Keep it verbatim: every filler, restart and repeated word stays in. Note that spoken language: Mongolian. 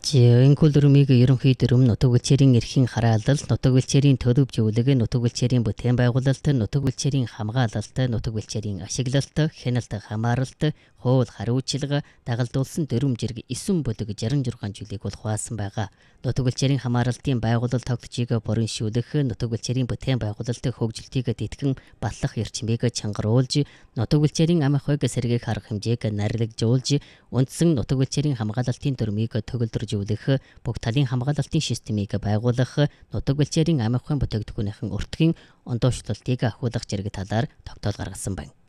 Энэ дүрмийг ерөнхий дүрм нутаг улчирын эрхийн хараалал, нутаг улчирын төлөв зөвлөг, нутаг улчирын бүтээн байгуулалт, нутаг улчирын хамгаалалт, нутаг улчирын ашиглалт, хяналт хамааралт, хууль хариуцлага дагалдуулсан дүрм зэрэг нine бүлэг sixty six зүйлийг бол хуваасан байгаа. Нутаг улчирын хамааралтын байгууллал тогтцыг бүрэн шүүлэх, нутаг улчирын бүтээн байгуулалт хөгжилтийг тэтгэн батлах эрчмийг чангаруулж, нутаг улчирын ам ахуйг сэргээх арга хэмжээг нарилжуулж, үндсэн нутаг улчирын хамгаалалтын дүрмийг төгөлдржүүлэх, бүх талын хамгаалалтын системийг байгуулах, нутаг улчирын ам ахуйн бүтээгдэхүүнийхэн өртгийн ондоошлолтыг ахиулах зэрэг талаар тогтоол гаргасан байна.